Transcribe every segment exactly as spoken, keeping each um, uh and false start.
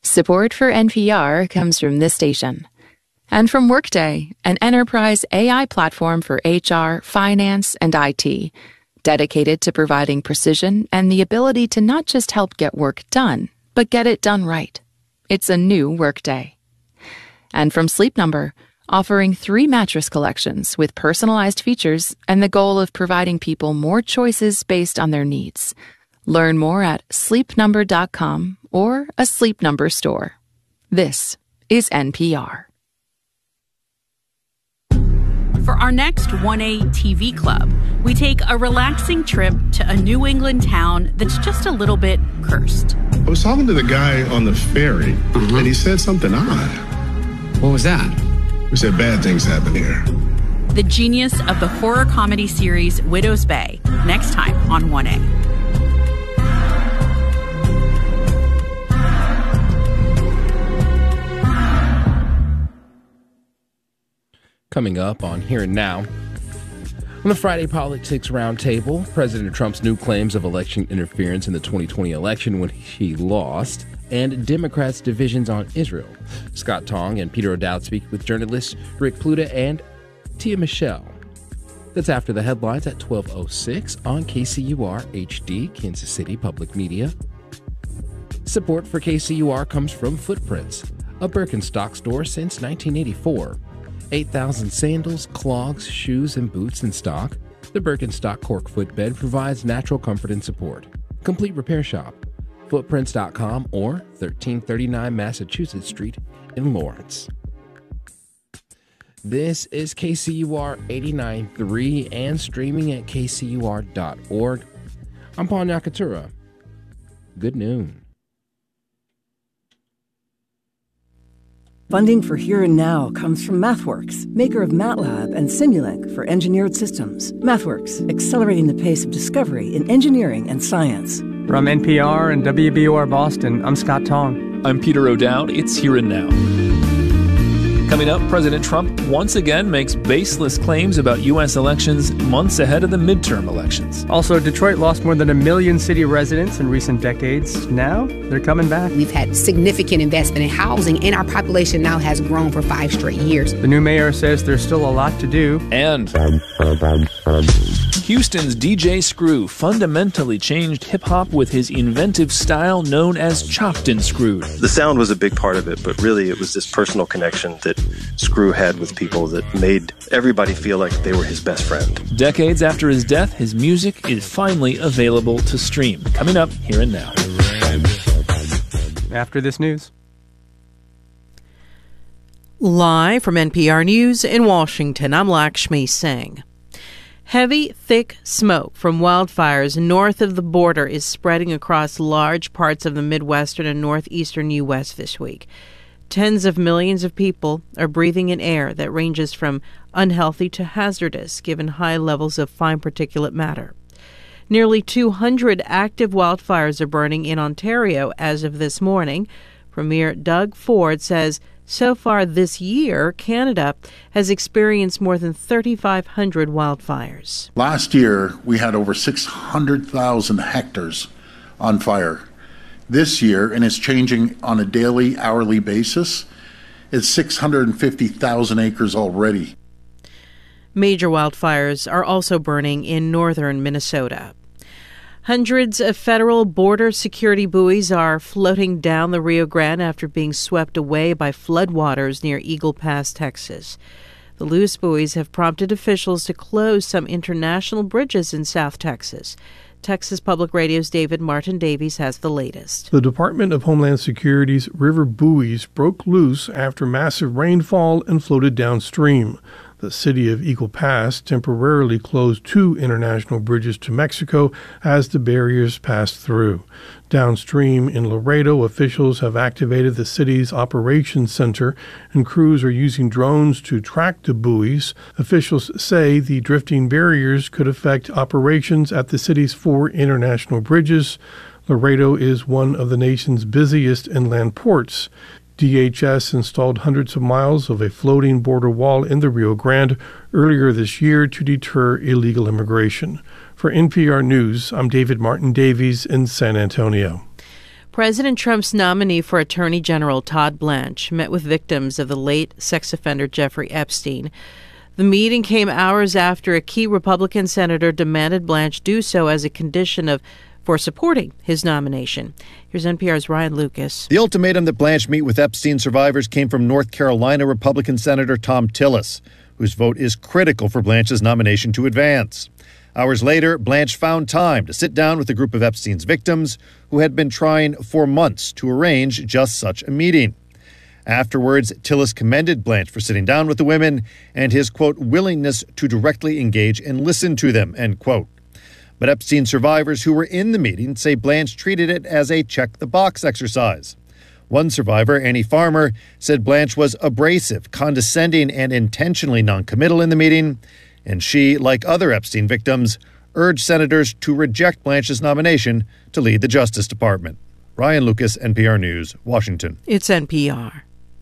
Support for N P R comes from this station. And from Workday, an enterprise A I platform for H R, finance, and I T, dedicated to providing precision and the ability to not just help get work done, but get it done right. It's a new Workday. And from Sleep Number, offering three mattress collections with personalized features and the goal of providing people more choices based on their needs. Learn more at sleep number dot com or a Sleep Number store. This is N P R. For our next one A T V Club, we take a relaxing trip to a New England town that's just a little bit cursed. I was talking to the guy on the ferry, mm-hmm. and he said something odd. What was that? He said bad things happen here. The genius of the horror comedy series Widow's Bay, next time on one A. Coming up on Here and Now. On the Friday Politics Roundtable, President Trump's new claims of election interference in the twenty twenty election when he lost, and Democrats' divisions on Israel. Scott Tong and Peter O'Dowd speak with journalists Rick Pluta and Tia Michelle. That's after the headlines at twelve oh six on K C U R H D, Kansas City Public Media. Support for K C U R comes from Footprints, a Birkenstock store since nineteen eighty-four. eight thousand sandals, clogs, shoes, and boots in stock. The Birkenstock cork footbed provides natural comfort and support. Complete repair shop. Footprints dot com or thirteen thirty-nine Massachusetts Street in Lawrence. This is K C U R eighty-nine point three and streaming at k c u r dot org. I'm Paul Nakatura. Good noon. Funding for Here and Now comes from MathWorks, maker of MATLAB and Simulink for engineered systems. MathWorks, accelerating the pace of discovery in engineering and science. From N P R and W B O R Boston, I'm Scott Tong. I'm Peter O'Dowd. It's Here and Now. Coming up, President Trump once again makes baseless claims about U S elections months ahead of the midterm elections. Also, Detroit lost more than a million city residents in recent decades. Now, they're coming back. We've had significant investment in housing, and our population now has grown for five straight years. The new mayor says there's still a lot to do. And Houston's D J Screw fundamentally changed hip-hop with his inventive style known as Chopped and Screwed. The sound was a big part of it, but really it was this personal connection that Screw had with people that made everybody feel like they were his best friend. Decades after his death, his music is finally available to stream. Coming up Here and Now. After this news. Live from N P R News in Washington, I'm Lakshmi Singh. Heavy, thick smoke from wildfires north of the border is spreading across large parts of the Midwestern and northeastern U S this week. Tens of millions of people are breathing in air that ranges from unhealthy to hazardous, given high levels of fine particulate matter. Nearly two hundred active wildfires are burning in Ontario as of this morning. Premier Doug Ford says so far this year, Canada has experienced more than thirty-five hundred wildfires. Last year, we had over six hundred thousand hectares on fire. This year, and it's changing on a daily, hourly basis, it's six hundred fifty thousand acres already. Major wildfires are also burning in northern Minnesota. Hundreds of federal border security buoys are floating down the Rio Grande after being swept away by floodwaters near Eagle Pass, Texas. The loose buoys have prompted officials to close some international bridges in South Texas. Texas Public Radio's David Martin Davies has the latest. The Department of Homeland Security's river buoys broke loose after massive rainfall and floated downstream. The city of Eagle Pass temporarily closed two international bridges to Mexico as the barriers passed through. Downstream in Laredo, officials have activated the city's operations center, and crews are using drones to track the buoys. Officials say the drifting barriers could affect operations at the city's four international bridges. Laredo is one of the nation's busiest inland ports. D H S installed hundreds of miles of a floating border wall in the Rio Grande earlier this year to deter illegal immigration. For N P R News, I'm David Martin Davies in San Antonio. President Trump's nominee for Attorney General, Todd Blanche, met with victims of the late sex offender Jeffrey Epstein. The meeting came hours after a key Republican senator demanded Blanche do so as a condition of for supporting his nomination. Here's N P R's Ryan Lucas. The ultimatum that Blanche meet with Epstein survivors came from North Carolina Republican Senator Thom Tillis, whose vote is critical for Blanche's nomination to advance. Hours later, Blanche found time to sit down with a group of Epstein's victims who had been trying for months to arrange just such a meeting. Afterwards, Tillis commended Blanche for sitting down with the women and his, quote, willingness to directly engage and listen to them, end quote. But Epstein survivors who were in the meeting say Blanche treated it as a check-the-box exercise. One survivor, Annie Farmer, said Blanche was abrasive, condescending, and intentionally noncommittal in the meeting, and she, like other Epstein victims, urged senators to reject Blanche's nomination to lead the Justice Department. Ryan Lucas, N P R News, Washington. It's N P R.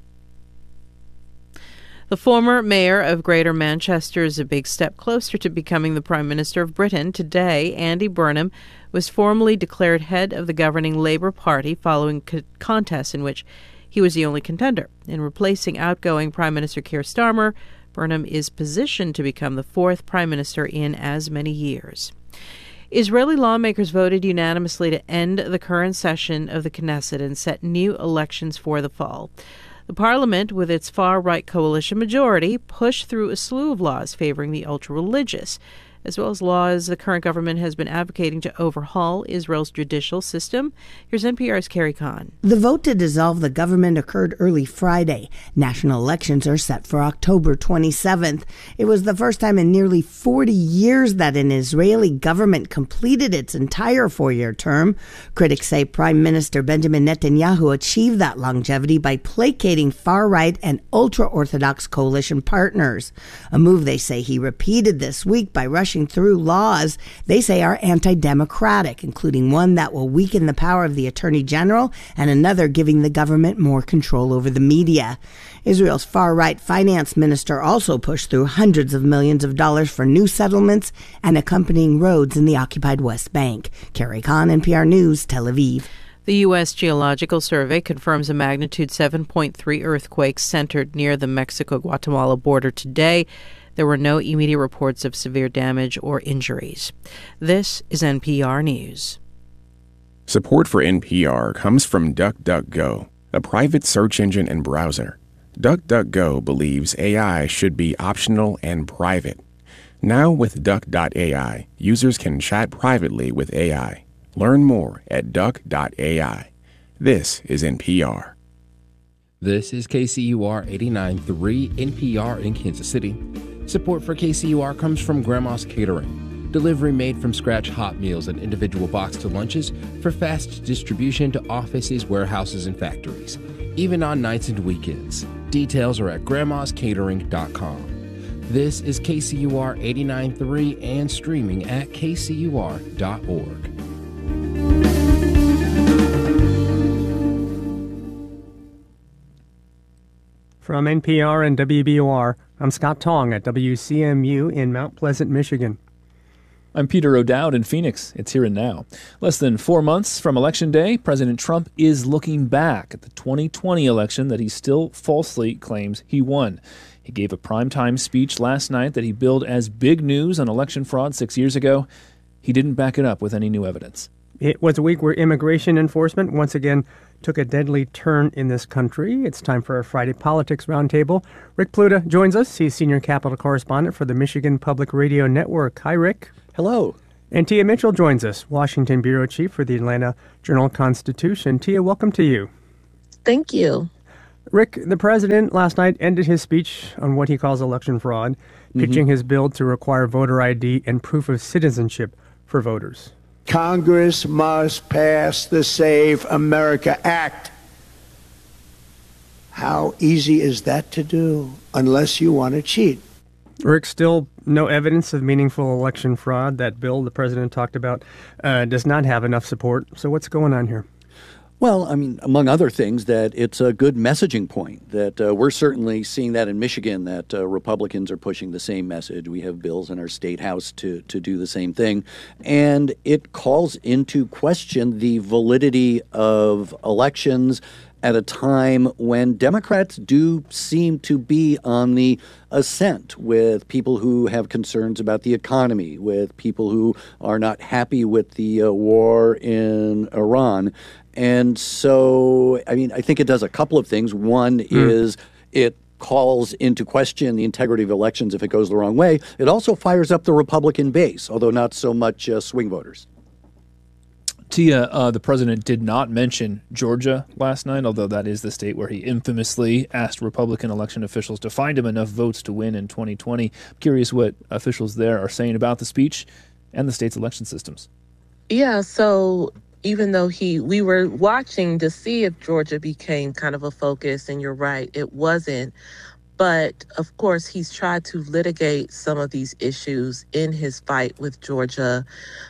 The former mayor of Greater Manchester is a big step closer to becoming the Prime Minister of Britain. Today, Andy Burnham was formally declared head of the governing Labour Party following a contest in which he was the only contender. In replacing outgoing Prime Minister Keir Starmer, Burnham is positioned to become the fourth Prime Minister in as many years. Israeli lawmakers voted unanimously to end the current session of the Knesset and set new elections for the fall. The parliament, with its far-right coalition majority, pushed through a slew of laws favoring the ultra-religious, as well as laws the current government has been advocating to overhaul Israel's judicial system. Here's N P R's Carrie Kahn. The vote to dissolve the government occurred early Friday. National elections are set for October twenty-seventh. It was the first time in nearly forty years that an Israeli government completed its entire four-year term. Critics say Prime Minister Benjamin Netanyahu achieved that longevity by placating far-right and ultra-Orthodox coalition partners, a move they say he repeated this week by rushing through laws they say are anti-democratic, including one that will weaken the power of the Attorney General and another giving the government more control over the media. Israel's far-right finance minister also pushed through hundreds of millions of dollars for new settlements and accompanying roads in the occupied West Bank. Carrie Kahn, N P R News, Tel Aviv. The U S Geological Survey confirms a magnitude seven point three earthquake centered near the Mexico-Guatemala border today. There were no immediate reports of severe damage or injuries. This is N P R News. Support for N P R comes from DuckDuckGo, a private search engine and browser. DuckDuckGo believes A I should be optional and private. Now with Duck dot A I, users can chat privately with A I. Learn more at Duck dot A I. This is N P R. This is K C U R eighty-nine point three N P R in Kansas City. Support for K C U R comes from Grandma's Catering. Delivery made from scratch hot meals and individual boxed lunches for fast distribution to offices, warehouses, and factories, even on nights and weekends. Details are at grandmas catering dot com. This is K C U R eighty-nine point three and streaming at K C U R dot org. From N P R and W B O R, I'm Scott Tong at W C M U in Mount Pleasant, Michigan. I'm Peter O'Dowd in Phoenix. It's Here and Now. Less than four months from Election Day, President Trump is looking back at the twenty twenty election that he still falsely claims he won. He gave a primetime speech last night that he billed as big news on election fraud six years ago. He didn't back it up with any new evidence. It was a week where immigration enforcement once again took a deadly turn in this country. It's time for our Friday Politics Roundtable. Rick Pluta joins us. He's senior Capitol correspondent for the Michigan Public Radio Network. Hi, Rick. Hello. And Tia Mitchell joins us, Washington bureau chief for the Atlanta Journal-Constitution. Tia, welcome to you. Thank you. Rick, the president last night ended his speech on what he calls election fraud, mm-hmm. pitching his bill to require voter I D and proof of citizenship for voters. Congress must pass the Save America Act. How easy is that to do unless you want to cheat? Rick, still no evidence of meaningful election fraud. That bill the president talked about uh, does not have enough support. So what's going on here? Well, I mean, among other things, that it's a good messaging point, that uh, we're certainly seeing that in Michigan, that uh, Republicans are pushing the same message. We have bills in our state house to, to do the same thing. And it calls into question the validity of elections at a time when Democrats do seem to be on the ascent, with people who have concerns about the economy, with people who are not happy with the uh, war in Iran. And so, I mean, I think it does a couple of things. One mm. is it calls into question the integrity of elections if it goes the wrong way. It also fires up the Republican base, although not so much uh, swing voters. Tia, uh, the president did not mention Georgia last night, although that is the state where he infamously asked Republican election officials to find him enough votes to win in twenty twenty. I'm curious what officials there are saying about the speech and the state's election systems. Yeah, so even though he, we were watching to see if Georgia became kind of a focus, and you're right, it wasn't. But, of course, he's tried to litigate some of these issues in his fight with Georgia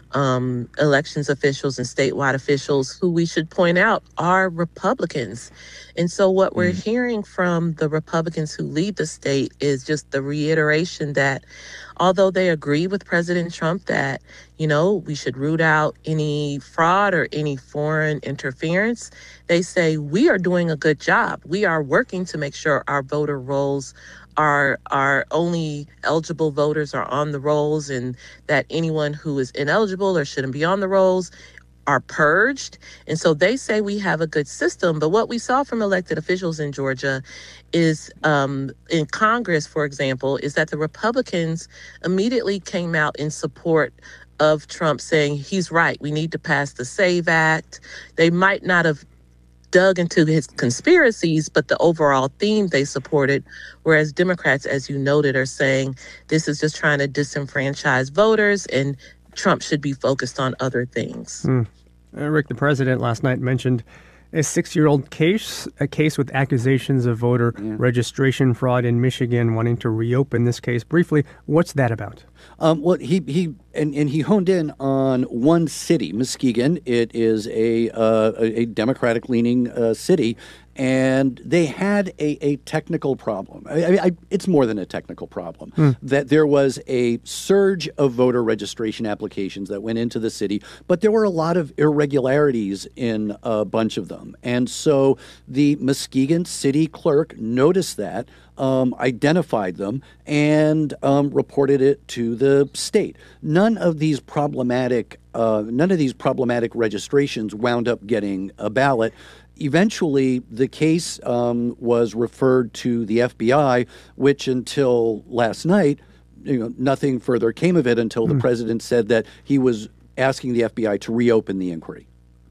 um, elections officials and statewide officials, who we should point out are Republicans. And so what we're mm. hearing from the Republicans who lead the state is just the reiteration that although they agree with President Trump that, you know, we should root out any fraud or any foreign interference, they say we are doing a good job. We are working to make sure our voter rolls are are only eligible voters are on the rolls, and that anyone who is ineligible or shouldn't be on the rolls are purged. And so they say we have a good system. But what we saw from elected officials in Georgia is um, in Congress, for example, is that the Republicans immediately came out in support of Trump, saying he's right. We need to pass the SAVE Act. They might not have dug into his conspiracies, but the overall theme they supported, whereas Democrats, as you noted, are saying this is just trying to disenfranchise voters and Trump should be focused on other things. Mm. Uh, Rick, the president last night mentioned a six-year-old case, a case with accusations of voter yeah. registration fraud in Michigan, wanting to reopen this case. Briefly, what's that about? Um, well, he he and, and he honed in on one city, Muskegon. It is a uh, a Democratic-leaning uh, city, and they had a, a technical problem. I, I, I, it's more than a technical problem. Hmm. That there was a surge of voter registration applications that went into the city, but there were a lot of irregularities in a bunch of them. And so the Muskegon city clerk noticed that, um, identified them, and um, reported it to the state. None of these problematic, uh, none of these problematic registrations wound up getting a ballot. Eventually, the case um, was referred to the F B I, which until last night, you know, nothing further came of it until mm. the president said that he was asking the F B I to reopen the inquiry.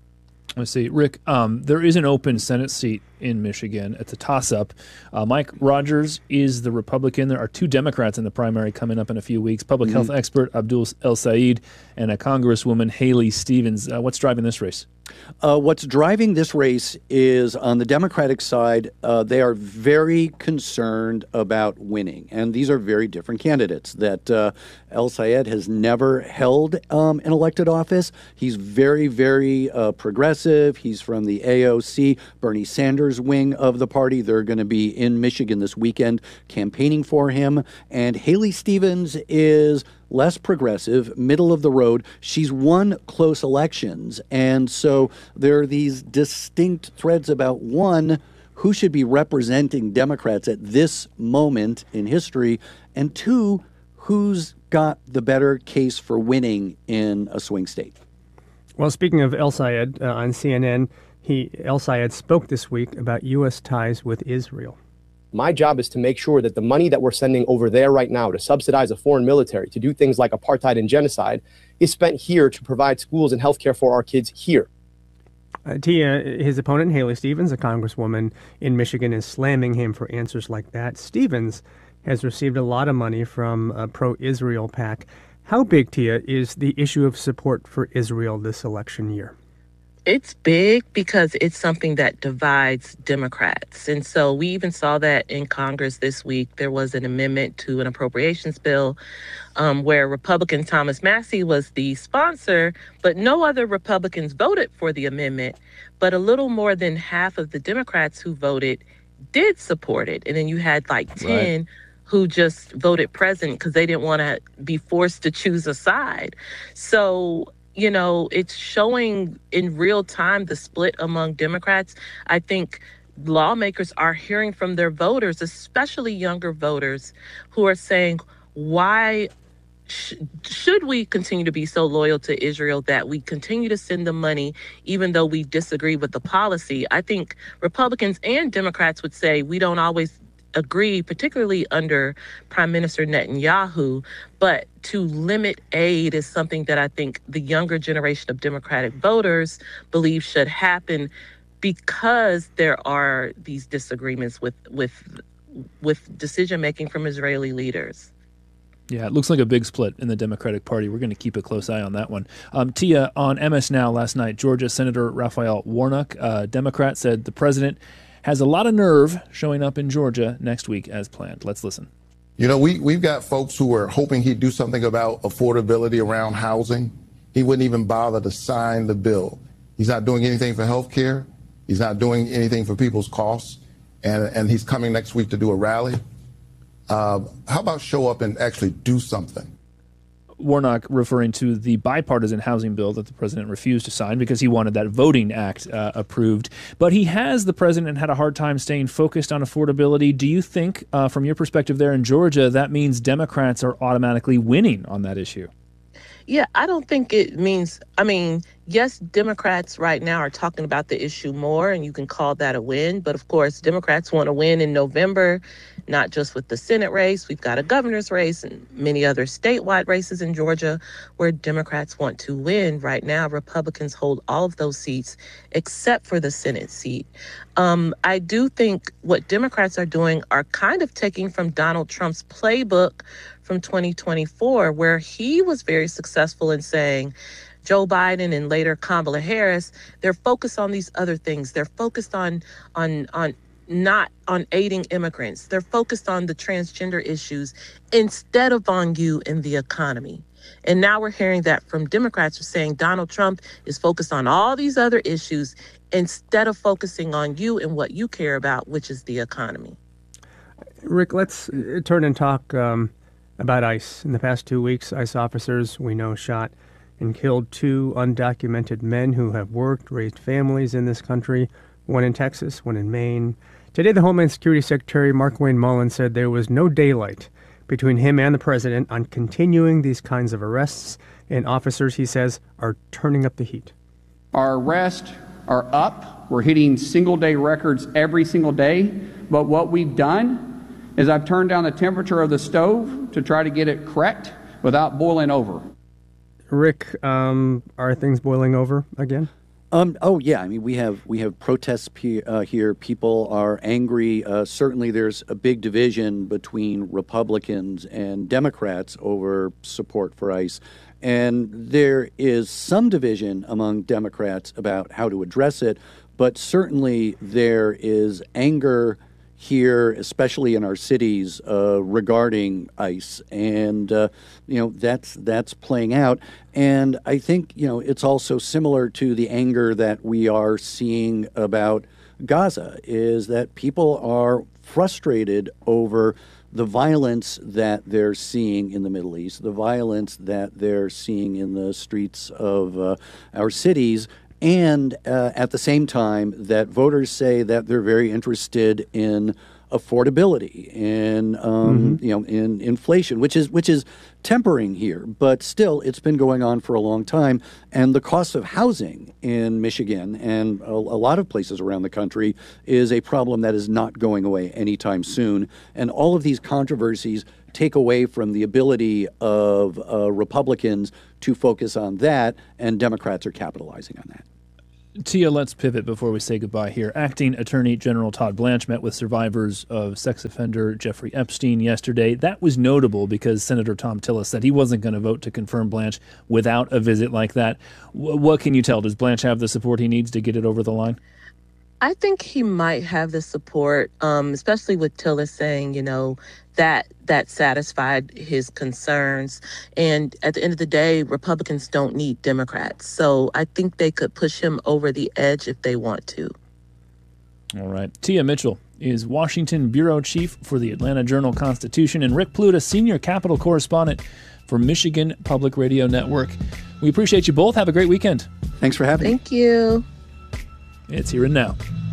Let's see, Rick, um, there is an open Senate seat in Michigan. It's a toss-up. Uh, Mike Rogers is the Republican. There are two Democrats in the primary coming up in a few weeks. Public mm-hmm. health expert Abdul El-Sayed and a Congresswoman Haley Stevens. Uh, what's driving this race? Uh, what's driving this race is on the Democratic side, uh, they are very concerned about winning. And these are very different candidates. That uh, El-Sayed has never held um, an elected office. He's very, very uh, progressive. He's from the A O C, Bernie Sanders wing of the party. They're going to be in Michigan this weekend campaigning for him. And Haley Stevens is less progressive, middle of the road. She's won close elections. And so there are these distinct threads about, one, who should be representing Democrats at this moment in history, and two, who's got the better case for winning in a swing state. Well, speaking of El-Sayed, uh, on C N N, he El-Sayed spoke this week about U S ties with Israel. My job is to make sure that the money that we're sending over there right now to subsidize a foreign military, to do things like apartheid and genocide, is spent here to provide schools and health care for our kids here. Uh, Tia, his opponent, Haley Stevens, a congresswoman in Michigan, is slamming him for answers like that. Stevens has received a lot of money from a pro-Israel PAC. How big, Tia, is the issue of support for Israel this election year? It's big because it's something that divides Democrats. And so we even saw that in Congress this week. There was an amendment to an appropriations bill um, where Republican Thomas Massie was the sponsor, but no other Republicans voted for the amendment. But a little more than half of the Democrats who voted did support it. And then you had like ten right. who just voted present because they didn't want to be forced to choose a side. So, you know, it's showing in real time the split among Democrats. I think lawmakers are hearing from their voters, especially younger voters, who are saying, why sh- should we continue to be so loyal to Israel that we continue to send them money even though we disagree with the policy? I think Republicans and Democrats would say we don't always agree, particularly under Prime Minister Netanyahu, but to limit aid is something that I think the younger generation of Democratic voters believe should happen because there are these disagreements with with with decision-making from Israeli leaders. Yeah, it looks like a big split in the Democratic Party. We're going to keep a close eye on that one. Um, Tia, on M S Now last night, Georgia Senator Raphael Warnock, uh, Democrat, said the president has a lot of nerve showing up in Georgia next week as planned. Let's listen. You know, we, we've got folks who are hoping he'd do something about affordability around housing. He wouldn't even bother to sign the bill. He's not doing anything for health care. He's not doing anything for people's costs. And, and he's coming next week to do a rally. Uh, how about show up and actually do something? Warnock referring to the bipartisan housing bill that the president refused to sign because he wanted that voting act uh, approved. But he has, the president, had a hard time staying focused on affordability. Do you think, uh, from your perspective there in Georgia, that means Democrats are automatically winning on that issue? Yeah, I don't think it means, I mean, yes, Democrats right now are talking about the issue more, and you can call that a win. But of course, Democrats want to win in November, not just with the Senate race. We've got a governor's race and many other statewide races in Georgia where Democrats want to win. Right now, Republicans hold all of those seats except for the Senate seat. Um, I do think what Democrats are doing are kind of taking from Donald Trump's playbook from twenty twenty-four, where he was very successful in saying, Joe Biden and later Kamala Harris, they're focused on these other things. They're focused on on on not on aiding immigrants. They're focused on the transgender issues instead of on you and the economy. And now we're hearing that from Democrats who are saying Donald Trump is focused on all these other issues instead of focusing on you and what you care about, which is the economy. Rick, let's turn and talk um, about ICE. In the past two weeks, ICE officers, we know, shot and killed two undocumented men who have worked, raised families in this country, one in Texas, one in Maine. Today, the Homeland Security Secretary, Markwayne Mullin, said there was no daylight between him and the president on continuing these kinds of arrests, and officers, he says, are turning up the heat. Our arrests are up. We're hitting single-day records every single day, but what we've done is I've turned down the temperature of the stove to try to get it correct without boiling over. Rick, um, are things boiling over again? Um, oh yeah, I mean we have we have protests pe- uh, here. People are angry. Uh, certainly, there's a big division between Republicans and Democrats over support for ICE, and there is some division among Democrats about how to address it. But certainly, there is anger here, especially in our cities, uh, regarding ICE, and uh, you know that's that's playing out. And I think you know it's also similar to the anger that we are seeing about Gaza, is that people are frustrated over the violence that they're seeing in the Middle East, the violence that they're seeing in the streets of uh, our cities. And uh, at the same time, that voters say that they're very interested in affordability, in um, mm-hmm. you know, in inflation, which is which is tempering here, but still, it's been going on for a long time. And the cost of housing in Michigan and a, a lot of places around the country is a problem that is not going away anytime soon. And all of these controversies take away from the ability of uh, Republicans to focus on that, and Democrats are capitalizing on that. Tia, let's pivot before we say goodbye here. Acting Attorney General Todd Blanche met with survivors of sex offender Jeffrey Epstein yesterday. That was notable because Senator Thom Tillis said he wasn't going to vote to confirm Blanche without a visit like that. W- what can you tell? Does Blanche have the support he needs to get it over the line? I think he might have the support, um, especially with Tillis saying, you know, that that satisfied his concerns. And at the end of the day, Republicans don't need Democrats. So I think they could push him over the edge if they want to. All right. Tia Mitchell is Washington bureau chief for the Atlanta Journal-Constitution, and Rick Pluta, senior Capitol correspondent for Michigan Public Radio Network. We appreciate you both. Have a great weekend. Thanks for having me. Thank you. It's Here and Now.